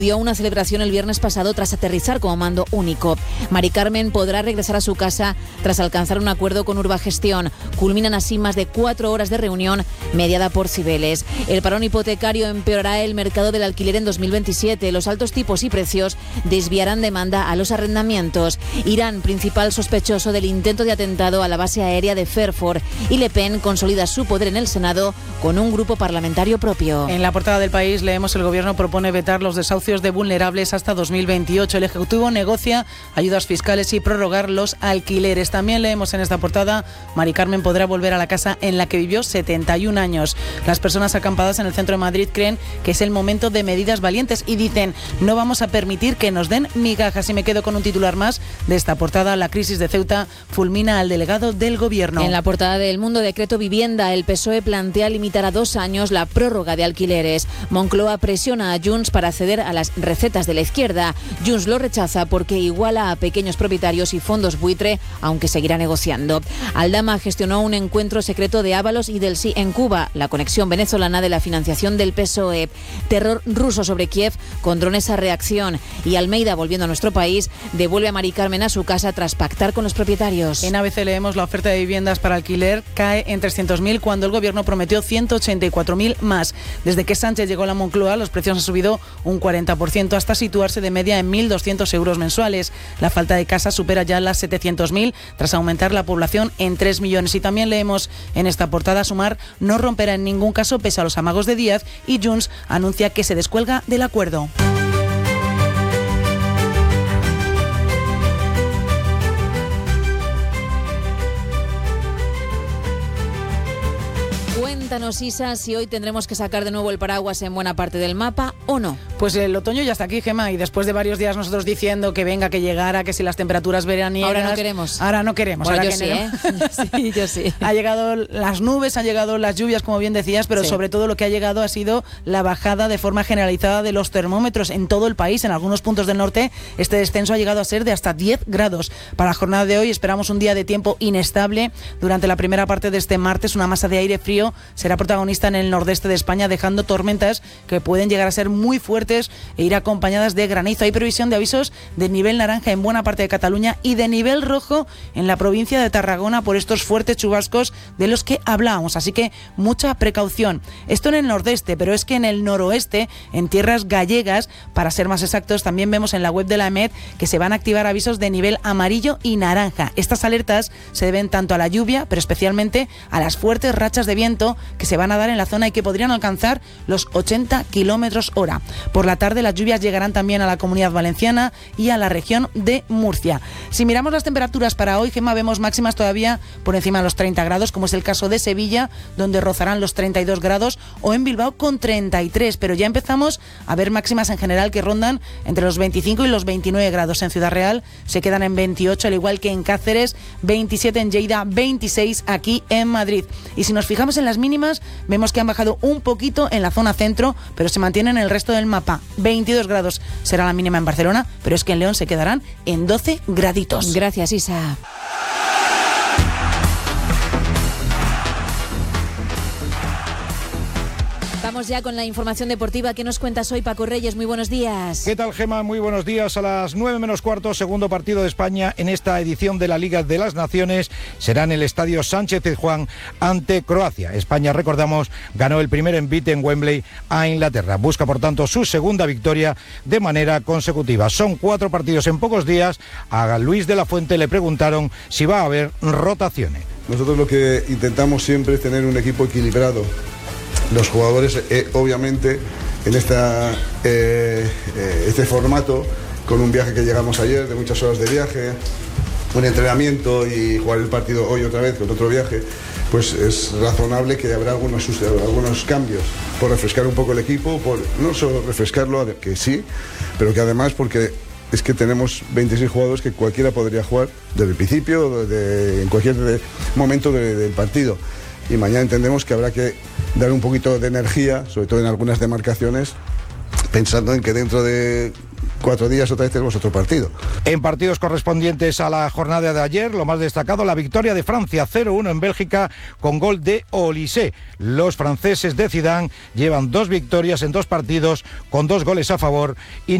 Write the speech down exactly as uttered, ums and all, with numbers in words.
dio una celebración el viernes pasado tras aterrizar como mando único. Mari Carmen podrá regresar a su casa tras alcanzar un acuerdo con Urbagestión. Culminan así más de cuatro horas de reunión mediada por Cibeles. El parón hipotecario empeorará el mercado del alquiler en dos mil veintisiete. Los altos tipos y precios desviarán demanda a los arrendamientos. Irán, principal sospechoso del intento de atentado a la base aérea de Fairford, y Le Pen consolida su poder en el Senado con un grupo parlamentario propio. En la portada del País leemos: el gobierno propone vetar los desahucios de vulnerables hasta dos mil veintiocho. El Ejecutivo negocia ayudas fiscales y prorrogar los alquileres. También leemos en esta portada: Mari Carmen podrá volver a la casa en la que vivió setenta y un años. Las personas acampadas en el centro de Madrid creen que es el momento de medidas valientes y dicen: no vamos a permitir que nos den migajas. Y me quedo con un titular más de esta portada: la crisis de Ceuta fulmina al delegado del gobierno. En la portada del Mundo, decreto vivienda. El P S O E plantea limitar a dos años la prórroga de alquileres. Moncloa presiona a Junts para ceder a las recetas de la izquierda. Junts lo rechaza porque iguala a pequeños propietarios y fondos buitre, aunque seguirá negociando. Aldama gestionó un encuentro secreto de Ábalos y del Sí en Cuba, la conexión venezolana de la financiación del P S O E. Terror ruso sobre Kiev con drones a reacción. Y Almeida, volviendo a nuestro país, devuelve a Mari Carmen a su casa tras pactar con los propietarios. En A B C leemos: la oferta de viviendas para alquiler cae en trescientos mil cuando el gobierno prometió ciento ochenta y cuatro mil más. Desde que Sánchez llegó a la Moncloa, los precios han subido un cuarenta por ciento hasta situarse de media en mil doscientos euros mensuales. La falta de casas supera ya las setecientos mil tras aumentar la población en tres millones. Y también leemos en esta portada: Sumar no romperá en ningún caso pese a los amagos de Díaz, y Junts anuncia que se descuelga del acuerdo. Cuéntanos, Isa, si hoy tendremos que sacar de nuevo el paraguas en buena parte del mapa o no. Pues el otoño ya está aquí, Gemma, y después de varios días nosotros diciendo que venga, que llegara, que si las temperaturas veraniegas... Ahora no queremos. Ahora no queremos. Bueno, ahora yo que sí, no. ¿eh? Sí, yo sí. Ha llegado las nubes, han llegado las lluvias, como bien decías, pero sí, sobre todo lo que ha llegado ha sido la bajada de forma generalizada de los termómetros en todo el país. En algunos puntos del norte este descenso ha llegado a ser de hasta diez grados. Para la jornada de hoy esperamos un día de tiempo inestable. Durante la primera parte de este martes, una masa de aire frío será protagonista en el nordeste de España, dejando tormentas que pueden llegar a ser muy fuertes e ir acompañadas de granizo. Hay previsión de avisos de nivel naranja en buena parte de Cataluña y de nivel rojo en la provincia de Tarragona por estos fuertes chubascos de los que hablábamos, así que mucha precaución. Esto en el nordeste, pero es que en el noroeste, en tierras gallegas, para ser más exactos, también vemos en la web de la EMET que se van a activar avisos de nivel amarillo y naranja. Estas alertas se deben tanto a la lluvia, pero especialmente a las fuertes rachas de viento que se van a dar en la zona y que podrían alcanzar los ochenta kilómetros hora. Por la tarde las lluvias llegarán también a la Comunidad Valenciana y a la región de Murcia. Si miramos las temperaturas para hoy, Gemma, vemos máximas todavía por encima de los treinta grados, como es el caso de Sevilla, donde rozarán los treinta y dos grados, o en Bilbao con treinta y tres, pero ya empezamos a ver máximas en general que rondan entre los veinticinco y los veintinueve grados. En Ciudad Real se quedan en veintiocho, al igual que en Cáceres, veintisiete en Lleida, veintiséis aquí en Madrid. Y si nos fijamos en las mínimas, vemos que han bajado un poquito en la zona centro, pero se mantienen en el resto del mapa. veintidós grados será la mínima en Barcelona, pero es que en León se quedarán en doce graditos. Gracias, Isa. Vamos ya con la información deportiva. ¿Qué nos cuentas hoy, Paco Reyes? Muy buenos días. ¿Qué tal, Gemma? Muy buenos días. A las nueve menos cuarto, segundo partido de España en esta edición de la Liga de las Naciones. Será en el Estadio Sánchez Pizjuán ante Croacia. España, recordamos, ganó el primer envite en Wembley a Inglaterra. Busca, por tanto, su segunda victoria de manera consecutiva. Son cuatro partidos en pocos días. A Luis de la Fuente le preguntaron si va a haber rotaciones. Nosotros lo que intentamos siempre es tener un equipo equilibrado. Los jugadores, eh, obviamente, en esta, eh, eh, este formato, con un viaje que llegamos ayer, de muchas horas de viaje, un entrenamiento y jugar el partido hoy otra vez con otro viaje, pues es razonable que habrá algunos, algunos cambios por refrescar un poco el equipo, por no solo refrescarlo, que sí, pero que además porque es que tenemos veintiséis jugadores que cualquiera podría jugar desde el principio, de, en cualquier de, momento de, del partido. Y mañana entendemos que habrá que dar un poquito de energía, sobre todo en algunas demarcaciones, pensando en que dentro de cuatro días otra vez tenemos otro partido. En partidos correspondientes a la jornada de ayer, lo más destacado, la victoria de Francia cero uno en Bélgica con gol de Olise. Los franceses de Zidane llevan dos victorias en dos partidos con dos goles a favor y